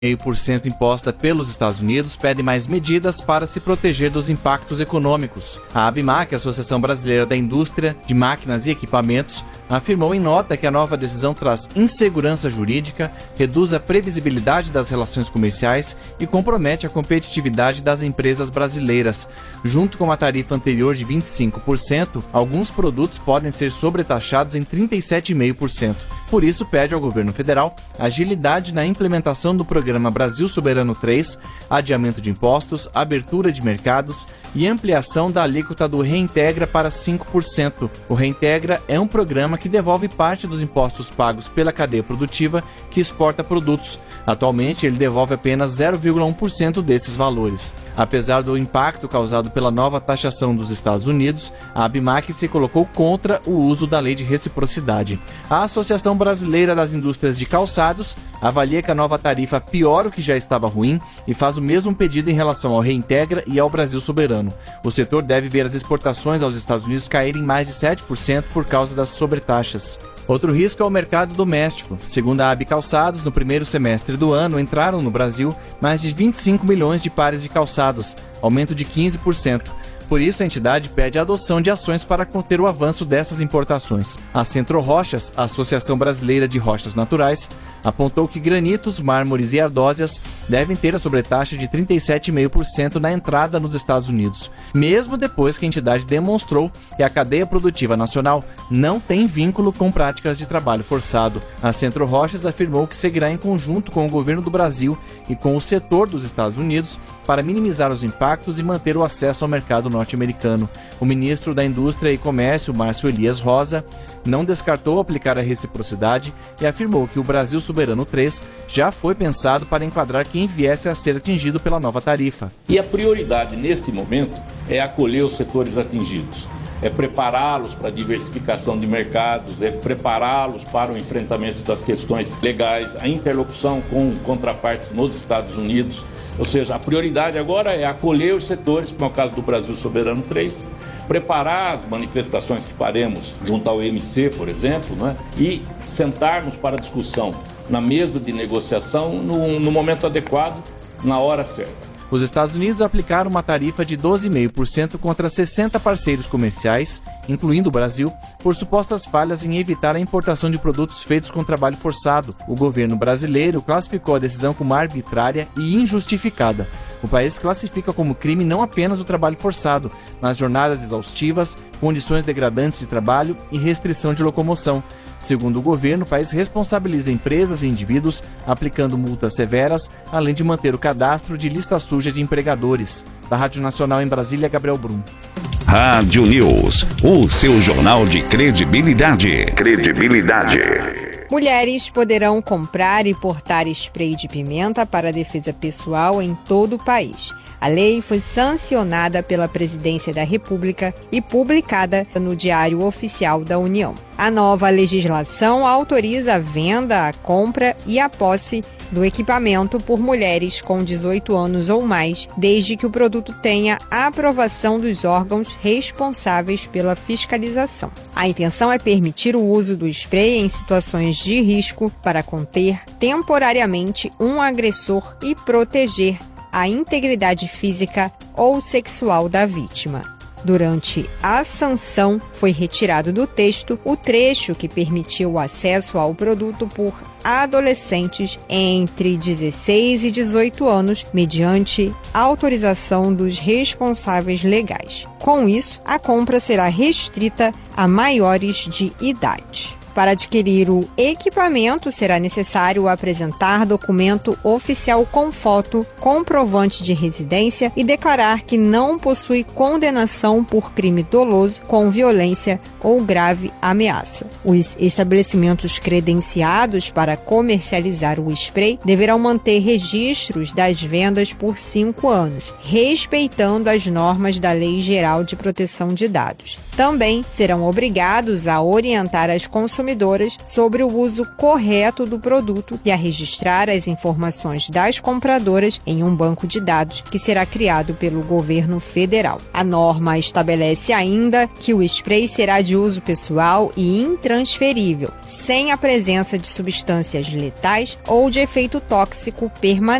0,5% imposta pelos Estados Unidos pede mais medidas para se proteger dos impactos econômicos. A ABMAC, Associação Brasileira da Indústria de Máquinas e Equipamentos, afirmou em nota que a nova decisão traz insegurança jurídica, reduz a previsibilidade das relações comerciais e compromete a competitividade das empresas brasileiras. Junto com a tarifa anterior de 25%, alguns produtos podem ser sobretaxados em 37,5%. Por isso, pede ao governo federal agilidade na implementação do Programa Brasil Soberano 3, adiamento de impostos, abertura de mercados e ampliação da alíquota do Reintegra para 5%. O Reintegra é um programa que devolve parte dos impostos pagos pela cadeia produtiva que exporta produtos. Atualmente, ele devolve apenas 0,1% desses valores. Apesar do impacto causado pela nova taxação dos Estados Unidos, a ABMAC se colocou contra o uso da lei de reciprocidade. A Associação Brasileira das Indústrias de Calçados avalia que a nova tarifa piora o que já estava ruim e faz o mesmo pedido em relação ao Reintegra e ao Brasil Soberano. O setor deve ver as exportações aos Estados Unidos caírem mais de 7% por causa das sobretaxas. Outro risco é o mercado doméstico. Segundo a AB Calçados, no primeiro semestre do ano entraram no Brasil mais de 25 milhões de pares de calçados, aumento de 15%. Por isso, a entidade pede a adoção de ações para conter o avanço dessas importações. A Centro Rochas, a Associação Brasileira de Rochas Naturais, apontou que granitos, mármores e ardósias devem ter a sobretaxa de 37,5% na entrada nos Estados Unidos, mesmo depois que a entidade demonstrou que a cadeia produtiva nacional não tem vínculo com práticas de trabalho forçado. A Centro Rochas afirmou que seguirá em conjunto com o governo do Brasil e com o setor dos Estados Unidos para minimizar os impactos e manter o acesso ao mercado norte-americano. O ministro da Indústria e Comércio, Márcio Elias Rosa, não descartou aplicar a reciprocidade e afirmou que o Brasil Soberano 3 já foi pensado para enquadrar quem viesse a ser atingido pela nova tarifa. E a prioridade neste momento é acolher os setores atingidos, é prepará-los para a diversificação de mercados, é prepará-los para o enfrentamento das questões legais, a interlocução com contrapartes nos Estados Unidos. Ou seja, a prioridade agora é acolher os setores, como é o caso do Brasil Soberano 3, preparar as manifestações que faremos junto ao OMC, por exemplo, né? E sentarmos para discussão na mesa de negociação no momento adequado, na hora certa. Os Estados Unidos aplicaram uma tarifa de 12,5% contra 60 parceiros comerciais, incluindo o Brasil, por supostas falhas em evitar a importação de produtos feitos com trabalho forçado. O governo brasileiro classificou a decisão como arbitrária e injustificada. O país classifica como crime não apenas o trabalho forçado, mas jornadas exaustivas, condições degradantes de trabalho e restrição de locomoção. Segundo o governo, o país responsabiliza empresas e indivíduos aplicando multas severas, além de manter o cadastro de lista suja de empregadores. Da Rádio Nacional em Brasília, Gabriel Brum. Rádio News, o seu jornal de credibilidade. Mulheres poderão comprar e portar spray de pimenta para defesa pessoal em todo o país. A lei foi sancionada pela Presidência da República e publicada no Diário Oficial da União. A nova legislação autoriza a venda, a compra e a posse do equipamento por mulheres com 18 anos ou mais, desde que o produto tenha a aprovação dos órgãos responsáveis pela fiscalização. A intenção é permitir o uso do spray em situações de risco para conter temporariamente um agressor e proteger a integridade física ou sexual da vítima. Durante a sanção, foi retirado do texto o trecho que permitiu o acesso ao produto por adolescentes entre 16 e 18 anos, mediante autorização dos responsáveis legais. Com isso, a compra será restrita a maiores de idade. Para adquirir o equipamento, será necessário apresentar documento oficial com foto, comprovante de residência e declarar que não possui condenação por crime doloso com violência ou grave ameaça. Os estabelecimentos credenciados para comercializar o spray deverão manter registros das vendas por 5 anos, respeitando as normas da Lei Geral de Proteção de Dados. Também serão obrigados a orientar as consumidores consumidoras sobre o uso correto do produto e a registrar as informações das compradoras em um banco de dados que será criado pelo governo federal. A norma estabelece ainda que o spray será de uso pessoal e intransferível, sem a presença de substâncias letais ou de efeito tóxico permanente.